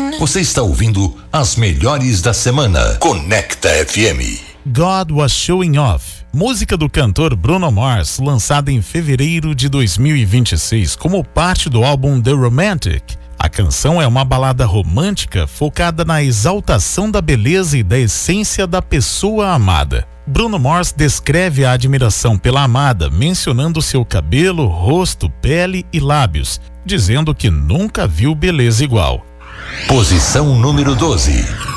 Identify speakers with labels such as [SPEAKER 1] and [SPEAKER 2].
[SPEAKER 1] Você está ouvindo as melhores da semana. Conecta FM.
[SPEAKER 2] God Was Showing Off, música do cantor Bruno Mars, lançada em fevereiro de 2026 como parte do álbum The Romantic. A canção é uma balada romântica focada na exaltação da beleza e da essência da pessoa amada. Bruno Mars descreve a admiração pela amada, mencionando seu cabelo, rosto, pele e lábios, dizendo que nunca viu beleza igual.
[SPEAKER 1] Posição número 12.